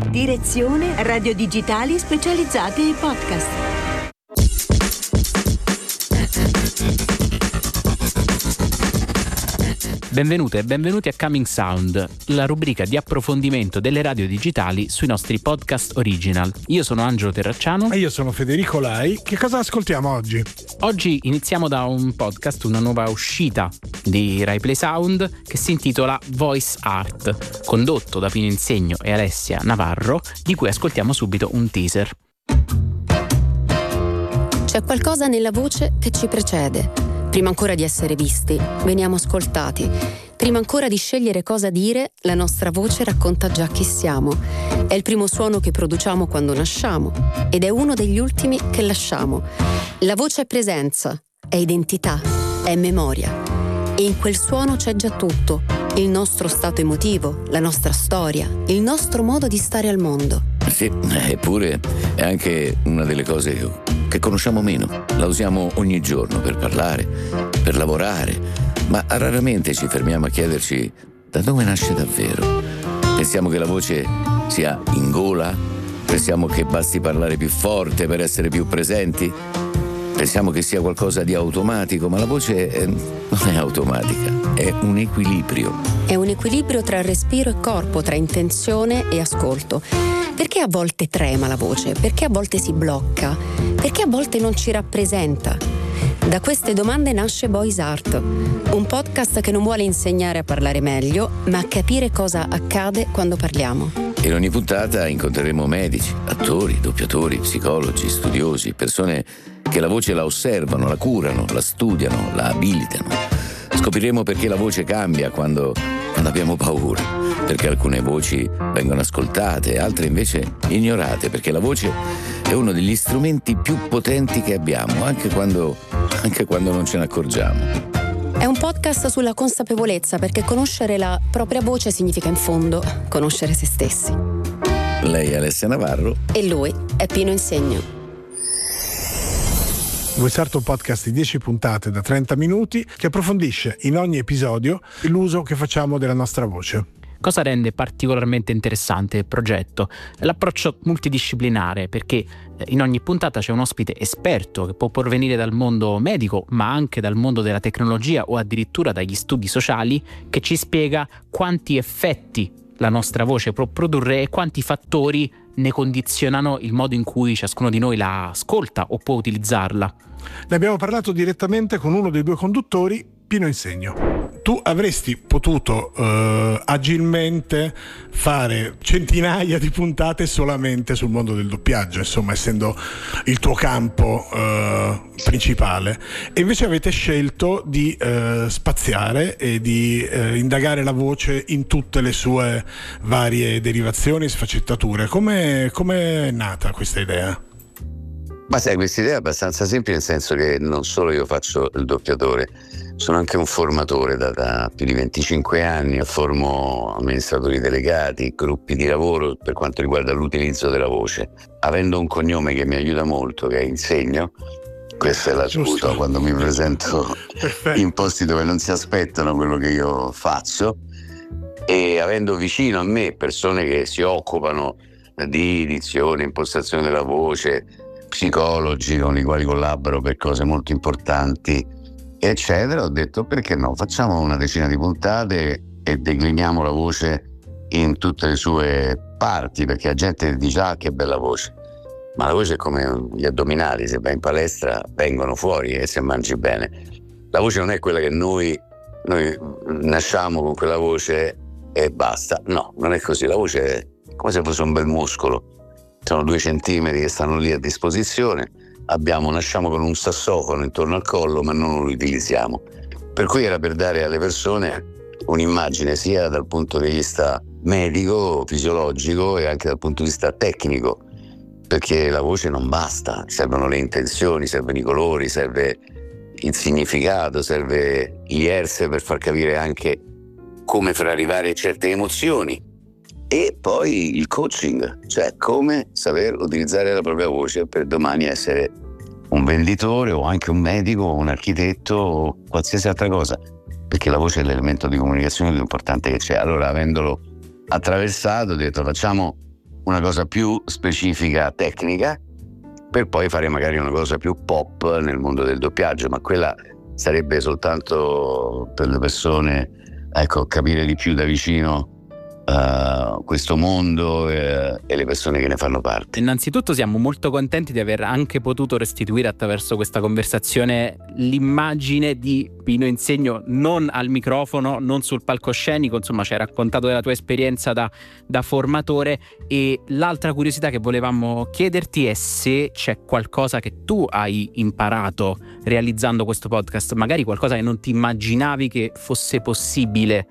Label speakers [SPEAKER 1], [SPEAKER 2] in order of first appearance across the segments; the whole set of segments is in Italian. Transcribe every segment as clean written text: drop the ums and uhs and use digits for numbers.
[SPEAKER 1] Direzione Radio Digitali Specializzate e Podcast.
[SPEAKER 2] Benvenute e benvenuti a Coming Sound, la rubrica di approfondimento delle radio digitali sui nostri podcast original. Io sono Angelo Terracciano.
[SPEAKER 3] E io sono Federico Lai. Che cosa ascoltiamo oggi?
[SPEAKER 2] Oggi iniziamo da un podcast, una nuova uscita di RaiPlay Sound che si intitola Voice Art, condotto da Pino Insegno e Alessia Navarro, di cui ascoltiamo subito un teaser.
[SPEAKER 4] C'è qualcosa nella voce che ci precede. Prima ancora di essere visti, veniamo ascoltati. Prima ancora di scegliere cosa dire, la nostra voce racconta già chi siamo. È il primo suono che produciamo quando nasciamo ed è uno degli ultimi che lasciamo. La voce è presenza, è identità, è memoria. E in quel suono c'è già tutto. Il nostro stato emotivo, la nostra storia, il nostro modo di stare al mondo.
[SPEAKER 5] Sì, eppure è anche una delle cose che conosciamo meno. La usiamo ogni giorno per parlare, per lavorare, ma raramente ci fermiamo a chiederci da dove nasce davvero. Pensiamo che la voce sia in gola? Pensiamo che basti parlare più forte per essere più presenti? Pensiamo che sia qualcosa di automatico, ma la voce non è automatica, è un equilibrio.
[SPEAKER 4] È un equilibrio tra respiro e corpo, tra intenzione e ascolto. Perché a volte trema la voce? Perché a volte si blocca? Perché a volte non ci rappresenta? Da queste domande nasce Voice Art, un podcast che non vuole insegnare a parlare meglio, ma a capire cosa accade quando parliamo.
[SPEAKER 5] In ogni puntata incontreremo medici, attori, doppiatori, psicologi, studiosi, persone che la voce la osservano, la curano, la studiano, la abilitano. Scopriremo perché la voce cambia quando abbiamo paura, perché alcune voci vengono ascoltate, altre invece ignorate, perché la voce è uno degli strumenti più potenti che abbiamo, anche quando non ce ne accorgiamo.
[SPEAKER 4] È un podcast sulla consapevolezza, perché conoscere la propria voce significa in fondo conoscere se stessi.
[SPEAKER 5] Lei è Alessia Navarro
[SPEAKER 4] e lui è Pino Insegno.
[SPEAKER 3] Voice Art, un podcast di 10 puntate da 30 minuti che approfondisce in ogni episodio l'uso che facciamo della nostra voce.
[SPEAKER 2] Cosa rende particolarmente interessante il progetto? L'approccio multidisciplinare, perché in ogni puntata c'è un ospite esperto che può provenire dal mondo medico, ma anche dal mondo della tecnologia o addirittura dagli studi sociali, che ci spiega quanti effetti la nostra voce può produrre e quanti fattori ne condizionano il modo in cui ciascuno di noi la ascolta o può utilizzarla.
[SPEAKER 3] Ne abbiamo parlato direttamente con uno dei due conduttori, Pino Insegno. Tu avresti potuto agilmente fare centinaia di puntate solamente sul mondo del doppiaggio, insomma, essendo il tuo campo principale, e invece avete scelto di spaziare e di indagare la voce in tutte le sue varie derivazioni e sfaccettature. Come è nata questa idea?
[SPEAKER 5] Ma sai, questa idea è abbastanza semplice, nel senso che non solo io faccio il doppiatore, sono anche un formatore da più di 25 anni, formo amministratori delegati, gruppi di lavoro per quanto riguarda l'utilizzo della voce. Avendo un cognome che mi aiuta molto, che è Insegno, questa è la scusa quando mi presento in posti dove non si aspettano quello che io faccio, e avendo vicino a me persone che si occupano di dizione, impostazione della voce, psicologi con i quali collaboro per cose molto importanti, eccetera, ho detto perché no, facciamo una decina di puntate e decliniamo la voce in tutte le sue parti, perché la gente dice ah che bella voce, ma la voce è come gli addominali, se vai in palestra vengono fuori e se mangi bene. La voce non è quella che noi nasciamo con quella voce e basta, no, non è così. La voce è come se fosse un bel muscolo. Sono 2 centimetri che stanno lì a disposizione, nasciamo con un sassofono intorno al collo, ma non lo utilizziamo. Per cui era per dare alle persone un'immagine sia dal punto di vista medico, fisiologico e anche dal punto di vista tecnico, perché la voce non basta, servono le intenzioni, servono i colori, serve il significato, serve gli hertz per far capire anche come far arrivare certe emozioni. E poi il coaching, cioè come saper utilizzare la propria voce per domani essere un venditore o anche un medico o un architetto o qualsiasi altra cosa, perché la voce è l'elemento di comunicazione più importante che c'è. Allora, avendolo attraversato, ho detto facciamo una cosa più specifica, tecnica, per poi fare magari una cosa più pop nel mondo del doppiaggio, ma quella sarebbe soltanto per le persone, ecco, capire di più da vicino questo mondo e le persone che ne fanno parte.
[SPEAKER 2] Innanzitutto siamo molto contenti di aver anche potuto restituire attraverso questa conversazione l'immagine di Pino Insegno, non al microfono, non sul palcoscenico, insomma ci hai raccontato della tua esperienza da formatore. E l'altra curiosità che volevamo chiederti è se c'è qualcosa che tu hai imparato realizzando questo podcast, magari qualcosa che non ti immaginavi che fosse possibile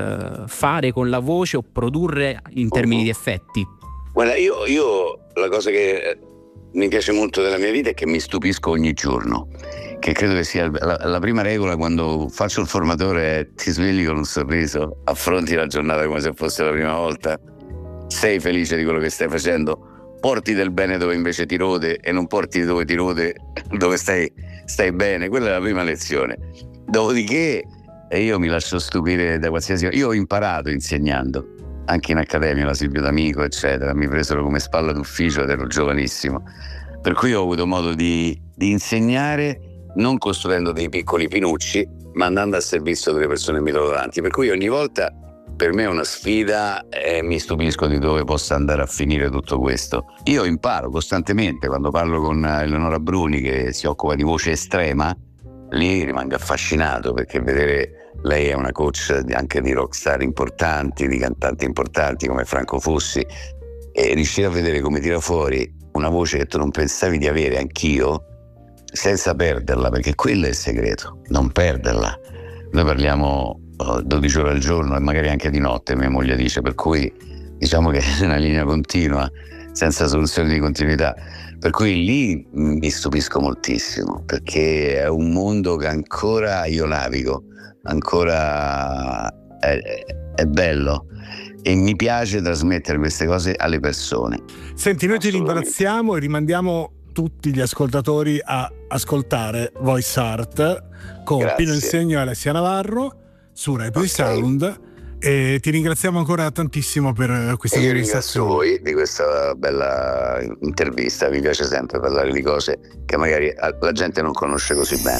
[SPEAKER 2] fare con la voce o produrre in termini di effetti.
[SPEAKER 5] Guarda, io la cosa che mi piace molto della mia vita è che mi stupisco ogni giorno, che credo che sia la prima regola quando faccio il formatore è: ti svegli con un sorriso, affronti la giornata come se fosse la prima volta, sei felice di quello che stai facendo, porti del bene dove invece ti rode e non porti dove ti rode dove stai bene. Quella è la prima lezione. Dopodiché io mi lascio stupire da qualsiasi. Io ho imparato insegnando, anche in accademia, la Silvio D'Amico eccetera, mi presero come spalla d'ufficio ed ero giovanissimo, per cui ho avuto modo di insegnare non costruendo dei piccoli pinucci, ma andando al servizio delle persone che mi trovo davanti, per cui ogni volta per me è una sfida e mi stupisco di dove possa andare a finire tutto questo. Io imparo costantemente quando parlo con Eleonora Bruni, che si occupa di voce estrema. Lì rimango affascinato, perché vedere, lei è una coach anche di rockstar importanti, di cantanti importanti come Franco Fossi, e riuscire a vedere come tira fuori una voce che tu non pensavi di avere, anch'io, senza perderla, perché quello è il segreto, non perderla. Noi parliamo 12 ore al giorno e magari anche di notte, mia moglie dice, per cui diciamo che è una linea continua, senza soluzione di continuità. Per cui lì mi stupisco moltissimo, perché è un mondo che ancora io navigo, ancora è bello e mi piace trasmettere queste cose alle persone.
[SPEAKER 3] Senti, noi ti ringraziamo e rimandiamo tutti gli ascoltatori a ascoltare Voice Art con
[SPEAKER 5] Grazie.
[SPEAKER 3] Pino Insegno e Alessia Navarro su Rai Play Sound. E ti ringraziamo ancora tantissimo per questa
[SPEAKER 5] io
[SPEAKER 3] conversazione.
[SPEAKER 5] ringrazio voi di questa bella intervista, mi piace sempre parlare di cose che magari la gente non conosce così bene.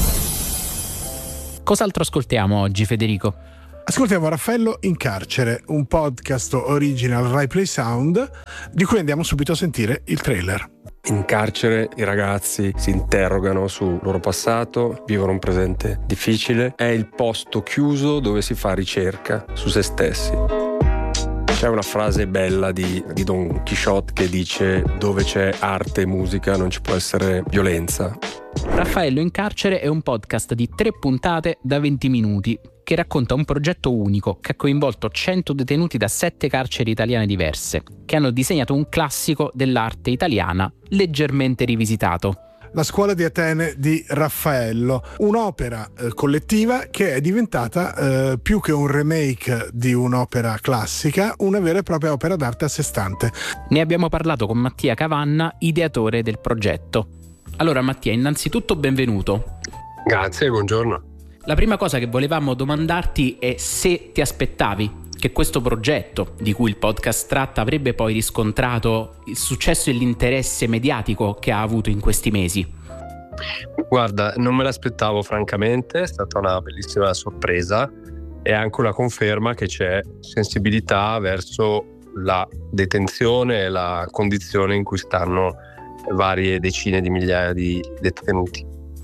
[SPEAKER 2] Cos'altro ascoltiamo oggi, Federico?
[SPEAKER 3] Ascoltiamo Raffaello in carcere, un podcast original Rai Play Sound di cui andiamo subito a sentire il trailer.
[SPEAKER 6] In carcere i ragazzi si interrogano sul loro passato, vivono un presente difficile. È il posto chiuso dove si fa ricerca su se stessi. C'è una frase bella di Don Chisciotte che dice: dove c'è arte e musica non ci può essere violenza.
[SPEAKER 2] Raffaello in carcere è un podcast di 3 puntate da 20 minuti che racconta un progetto unico che ha coinvolto 100 detenuti da 7 carceri italiane diverse, che hanno disegnato un classico dell'arte italiana leggermente rivisitato.
[SPEAKER 3] La scuola di Atene di Raffaello, un'opera collettiva che è diventata più che un remake di un'opera classica, una vera e propria opera d'arte a sé stante.
[SPEAKER 2] Ne abbiamo parlato con Mattia Cavanna, ideatore del progetto. Allora Mattia, innanzitutto benvenuto.
[SPEAKER 6] Grazie, buongiorno.
[SPEAKER 2] La prima cosa che volevamo domandarti è se ti aspettavi che questo progetto, di cui il podcast tratta, avrebbe poi riscontrato il successo e l'interesse mediatico che ha avuto in questi mesi.
[SPEAKER 6] Guarda, non me l'aspettavo francamente, è stata una bellissima sorpresa e anche una conferma che c'è sensibilità verso la detenzione e la condizione in cui stanno varie decine di migliaia di detenuti.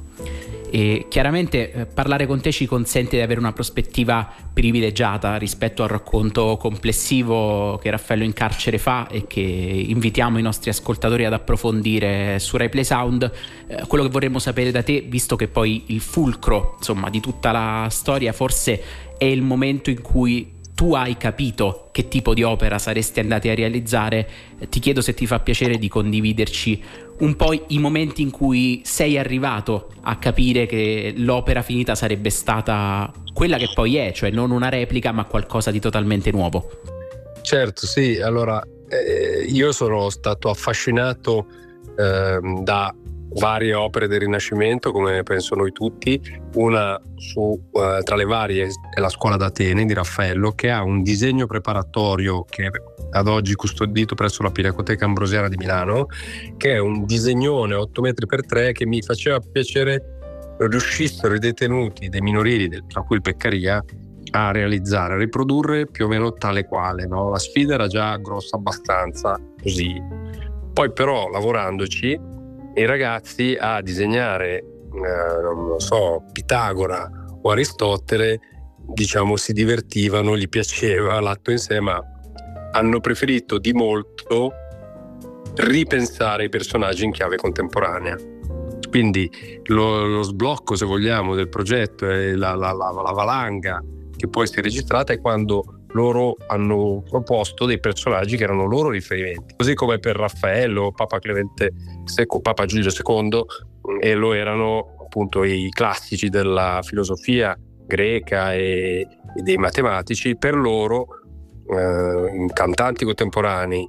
[SPEAKER 2] E chiaramente parlare con te ci consente di avere una prospettiva privilegiata rispetto al racconto complessivo che Raffaello in carcere fa e che invitiamo i nostri ascoltatori ad approfondire su Rai Play Sound. Quello che vorremmo sapere da te, visto che poi il fulcro, insomma, di tutta la storia forse è il momento in cui tu hai capito che tipo di opera saresti andati a realizzare, ti chiedo se ti fa piacere di condividerci un po' i momenti in cui sei arrivato a capire che l'opera finita sarebbe stata quella che poi è, cioè non una replica ma qualcosa di totalmente nuovo.
[SPEAKER 6] Certo, sì, allora io sono stato affascinato da varie opere del Rinascimento, come penso noi tutti. Una tra le varie è la Scuola d'Atene di Raffaello, che ha un disegno preparatorio che ad oggi custodito presso la Pinacoteca Ambrosiana di Milano, che è un disegnone 8 metri per 3 che mi faceva piacere riuscissero i detenuti dei minorili, tra cui il Beccaria, a realizzare, a riprodurre più o meno tale quale, no? La sfida era già grossa abbastanza così. Poi però lavorandoci i ragazzi a disegnare non so, Pitagora o Aristotele, diciamo, si divertivano, gli piaceva l'atto in sé, ma hanno preferito di molto ripensare i personaggi in chiave contemporanea. Quindi lo sblocco, se vogliamo, del progetto e la valanga che poi si è registrata è quando loro hanno proposto dei personaggi che erano loro riferimenti, così come per Raffaello, Papa Giulio II, e lo erano appunto i classici della filosofia greca e dei matematici. Per loro cantanti contemporanei,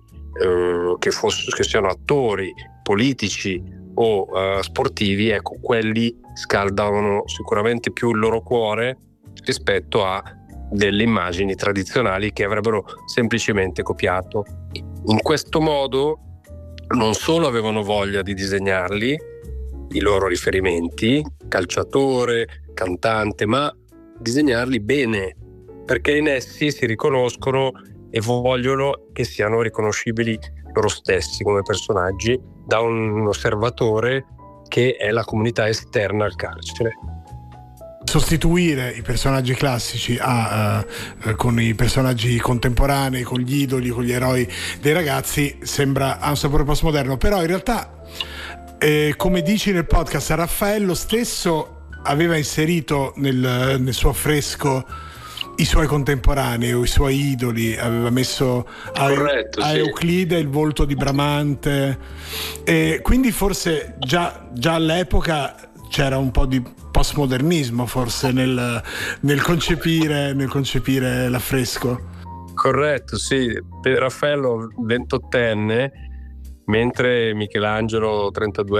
[SPEAKER 6] che siano attori, politici o sportivi, ecco, quelli scaldavano sicuramente più il loro cuore rispetto a delle immagini tradizionali che avrebbero semplicemente copiato. In questo modo non solo avevano voglia di disegnarli, i loro riferimenti, calciatore, cantante, ma disegnarli bene, perché in essi si riconoscono e vogliono che siano riconoscibili loro stessi come personaggi da un osservatore che è la comunità esterna al carcere.
[SPEAKER 3] Sostituire i personaggi classici con i personaggi contemporanei, con gli idoli, con gli eroi dei ragazzi sembra ha un sapore postmoderno, però in realtà come dici nel podcast, Raffaello stesso aveva inserito nel suo affresco i suoi contemporanei o i suoi idoli, aveva messo a Euclide il volto di Bramante, e quindi forse già all'epoca c'era un po' di postmodernismo forse nel concepire l'affresco.
[SPEAKER 6] Corretto, sì. Per Raffaello 28enne, mentre Michelangelo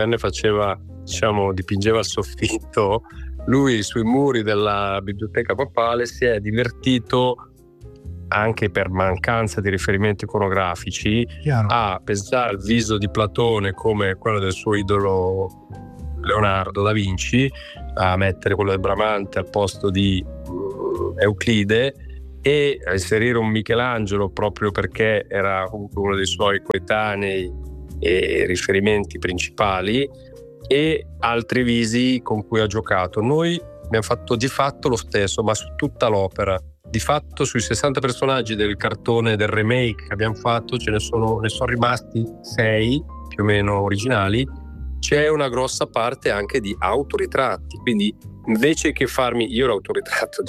[SPEAKER 6] 32enne dipingeva il soffitto, lui sui muri della biblioteca papale si è divertito, anche per mancanza di riferimenti iconografici, a pensare al viso di Platone come quello del suo idolo Leonardo da Vinci, a mettere quello del Bramante al posto di Euclide e a inserire un Michelangelo proprio perché era comunque uno dei suoi coetanei e riferimenti principali, e altri visi con cui ha giocato. Noi abbiamo fatto di fatto lo stesso, ma su tutta l'opera. Di fatto sui 60 personaggi del cartone, del remake che abbiamo fatto, ne sono rimasti 6 più o meno originali. C'è una grossa parte anche di autoritratti, quindi invece che farmi io l'autoritratto,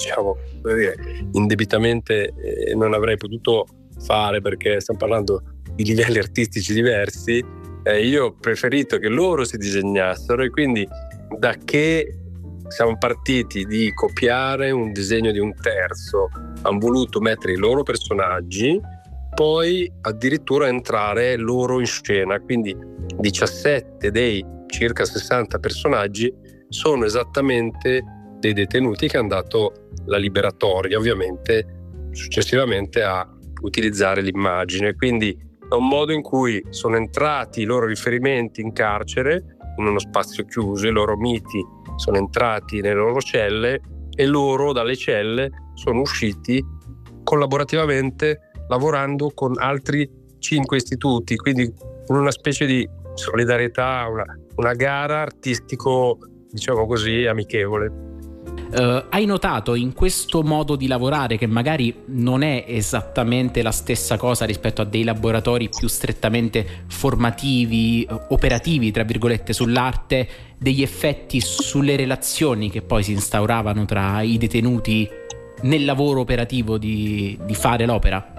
[SPEAKER 6] indebitamente non avrei potuto fare perché stiamo parlando di livelli artistici diversi, io ho preferito che loro si disegnassero, e quindi da che siamo partiti di copiare un disegno di un terzo, hanno voluto mettere i loro personaggi, poi addirittura entrare loro in scena, quindi 17 dei circa 60 personaggi sono esattamente dei detenuti che hanno dato la liberatoria, ovviamente successivamente a utilizzare l'immagine. Quindi è un modo in cui sono entrati i loro riferimenti in carcere, in uno spazio chiuso, i loro miti sono entrati nelle loro celle e loro dalle celle sono usciti collaborativamente lavorando con altri 5 istituti, quindi in una specie di solidarietà, una gara artistico, diciamo così, amichevole.
[SPEAKER 2] Hai notato in questo modo di lavorare, che magari non è esattamente la stessa cosa rispetto a dei laboratori più strettamente formativi, operativi tra virgolette sull'arte, degli effetti sulle relazioni che poi si instauravano tra i detenuti nel lavoro operativo di fare l'opera?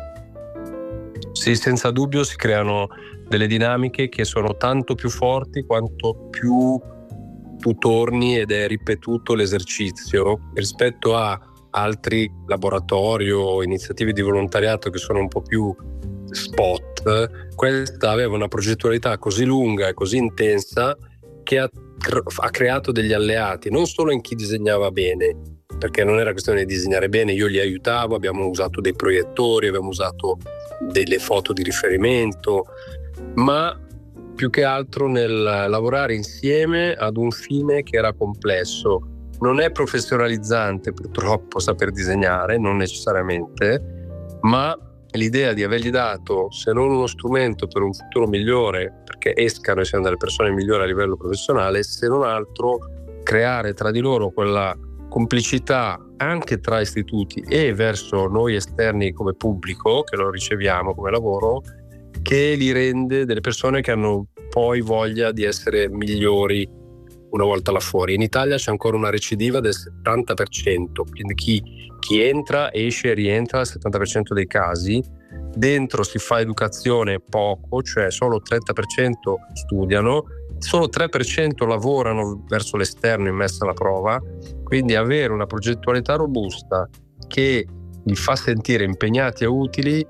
[SPEAKER 6] Sì, senza dubbio si creano delle dinamiche che sono tanto più forti quanto più tu torni ed è ripetuto l'esercizio rispetto a altri laboratori o iniziative di volontariato che sono un po' più spot. Questa aveva una progettualità così lunga e così intensa che ha creato degli alleati, non solo in chi disegnava bene, perché non era questione di disegnare bene, io li aiutavo, abbiamo usato dei proiettori, abbiamo usato delle foto di riferimento, ma più che altro nel lavorare insieme ad un fine che era complesso. Non è professionalizzante purtroppo saper disegnare, non necessariamente, ma l'idea di avergli dato, se non uno strumento per un futuro migliore, perché escano e siano delle persone migliori a livello professionale, se non altro creare tra di loro quella complicità anche tra istituti e verso noi esterni come pubblico, che lo riceviamo come lavoro, che li rende delle persone che hanno poi voglia di essere migliori una volta là fuori. In Italia c'è ancora una recidiva del 70%, quindi chi entra, esce e rientra al 70% dei casi. Dentro si fa educazione poco, cioè solo 30% studiano, solo 3% lavorano verso l'esterno in messa alla prova, quindi avere una progettualità robusta che li fa sentire impegnati e utili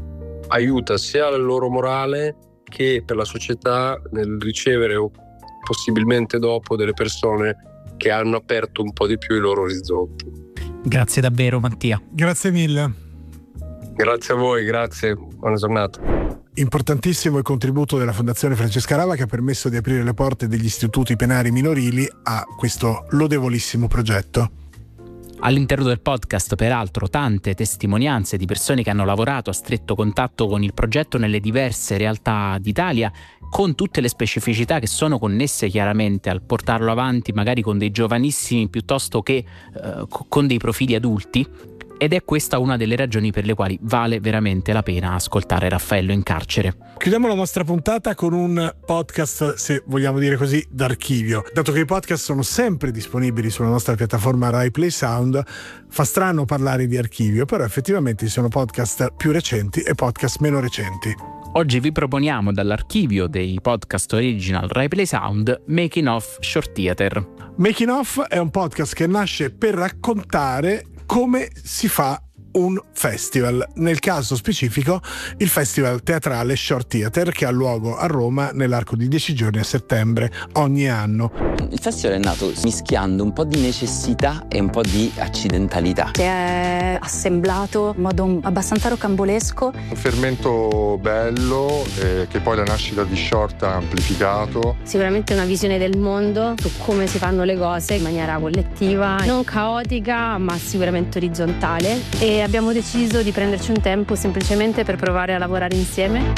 [SPEAKER 6] aiuta sia la loro morale che per la società nel ricevere possibilmente dopo delle persone che hanno aperto un po' di più i loro orizzonti.
[SPEAKER 2] Grazie davvero Mattia.
[SPEAKER 3] Grazie mille.
[SPEAKER 6] Grazie a voi, grazie, buona giornata.
[SPEAKER 3] Importantissimo il contributo della Fondazione Francesca Rava, che ha permesso di aprire le porte degli istituti penali minorili a questo lodevolissimo progetto.
[SPEAKER 2] All'interno del podcast, peraltro, tante testimonianze di persone che hanno lavorato a stretto contatto con il progetto nelle diverse realtà d'Italia, con tutte le specificità che sono connesse chiaramente al portarlo avanti, magari con dei giovanissimi piuttosto che con dei profili adulti. Ed è questa una delle ragioni per le quali vale veramente la pena ascoltare Raffaello in carcere.
[SPEAKER 3] Chiudiamo la nostra puntata con un podcast, se vogliamo dire così, d'archivio. Dato che i podcast sono sempre disponibili sulla nostra piattaforma Rai Play Sound, fa strano parlare di archivio, però effettivamente ci sono podcast più recenti e podcast meno recenti.
[SPEAKER 2] Oggi vi proponiamo dall'archivio dei podcast original Rai Play Sound Making of Short Theater.
[SPEAKER 3] Making of è un podcast che nasce per raccontare come si fa un festival, nel caso specifico il Festival Teatrale Short Theater, che ha luogo a Roma nell'arco di 10 giorni a settembre ogni anno.
[SPEAKER 7] Il festival è nato mischiando un po' di necessità e un po' di accidentalità.
[SPEAKER 8] Si è assemblato in modo abbastanza rocambolesco.
[SPEAKER 9] Un fermento bello che poi la nascita di Short ha amplificato.
[SPEAKER 10] Sicuramente una visione del mondo su come si fanno le cose in maniera collettiva, non caotica ma sicuramente orizzontale, e abbiamo deciso di prenderci un tempo semplicemente per provare a lavorare insieme.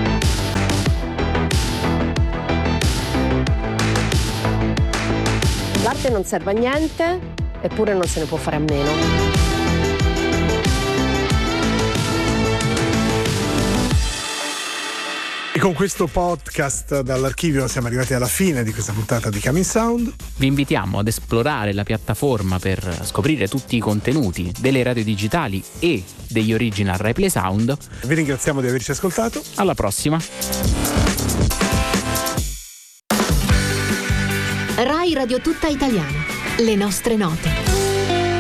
[SPEAKER 11] L'arte non serve a niente, eppure non se ne può fare a meno.
[SPEAKER 3] E con questo podcast dall'archivio siamo arrivati alla fine di questa puntata di Coming Sound.
[SPEAKER 2] Vi invitiamo ad esplorare la piattaforma per scoprire tutti i contenuti delle radio digitali e degli original Rai Play Sound.
[SPEAKER 3] Vi ringraziamo di averci ascoltato.
[SPEAKER 2] Alla prossima.
[SPEAKER 1] Rai Radio Tutta Italiana. Le nostre note.